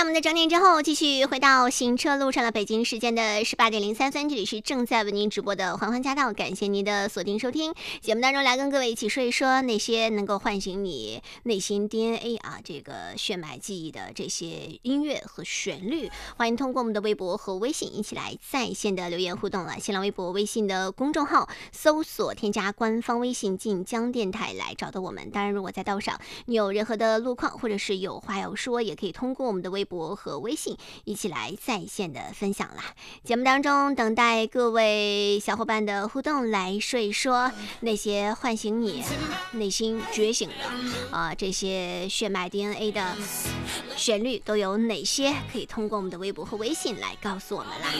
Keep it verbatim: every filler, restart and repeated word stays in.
我们的整点之后，继续回到行车路上了。北京时间的十八点零三分，这里是正在为您直播的环环驾到，感谢您的锁定收听。节目当中来跟各位一起说一说那些能够唤醒你内心 D N A 啊，这个血脉记忆的这些音乐和旋律。欢迎通过我们的微博和微信一起来在线的留言互动了。新浪微博、微信的公众号搜索添加官方微信晋江电台来找到我们。当然，如果在道上你有任何的路况或者是有话要说，也可以通过我们的微博和微信一起来在线的分享啦。节目当中等待各位小伙伴的互动，来说一说那些唤醒你内心觉醒的啊、呃、这些血脉 D N A 的旋律都有哪些，可以通过我们的微博和微信来告诉我们啦。